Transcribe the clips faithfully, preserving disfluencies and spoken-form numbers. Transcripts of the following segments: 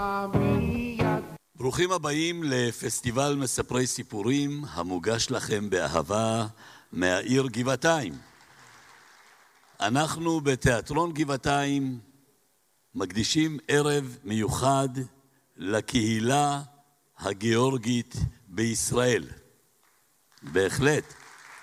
ברוכים הבאים לפסטיבל מספרי סיפורים המוגש לכם באהבה מהעיר גבעתיים. אנחנו בתיאטרון גבעתיים מקדישים ערב מיוחד לקהילה הגיאורגית בישראל. בהחלט.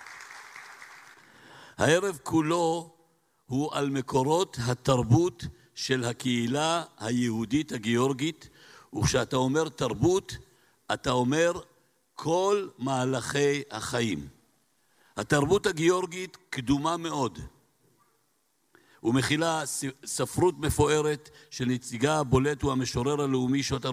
הערב כולו הוא על מקורות התרבות של הקהילה היהודית הגיאורגית, וכשאתה אומר תרבות, אתה אומר כל מהלכי החיים. התרבות הגיאורגית קדומה מאוד, ומכילה ספרות מפוארת שנציגה הבולט הוא המשורר הלאומי שוטה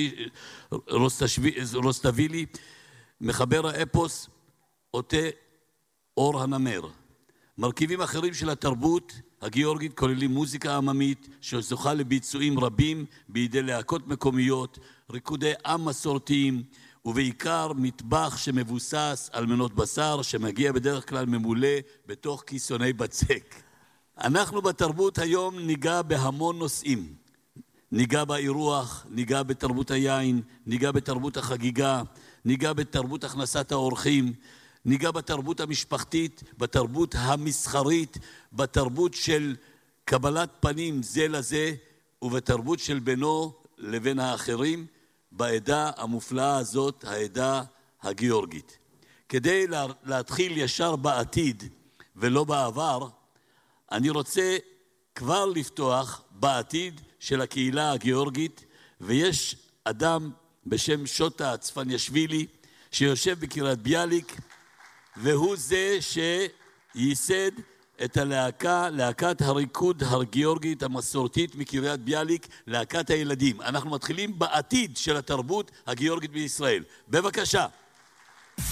רוסטשווילי, מחבר האפוס אותה אור הנמר. מרכיבים אחרים של התרבות הגיאורגית כוללים מוזיקה עממית שזוכה לביצועים רבים בידי להקות מקומיות, ריקודי עם מסורתיים, ובעיקר מטבח שמבוסס על מנות בשר שמגיע בדרך כלל ממולא בתוך כיסוני בצק. אנחנו בתרבות היום ניגע בהמון נושאים. ניגע באירוח, ניגע בתרבות היין, ניגע בתרבות החגיגה, ניגע בתרבות הכנסת האורחים, ניגע בתרבות המשפחתית, בתרבות המסחרית, בתרבות של קבלת פנים זה לזה, ובתרבות של בינו לבין האחרים, בעדה המופלאה הזאת, העדה הגיאורגית. כדי להתחיל ישר בעתיד ולא בעבר, אני רוצה כבר לפתוח בעתיד של הקהילה הגיאורגית, ויש אדם בשם שוטה צפניאשווילי שיושב בקריית ביאליק, והוא זה שייסד את הלהקה, להקת הריקוד הגיאורגית המסורתית מקריית ביאליק, להקת הילדים. אנחנו מתחילים בעתיד של התרבות הגיאורגית בישראל. בבקשה.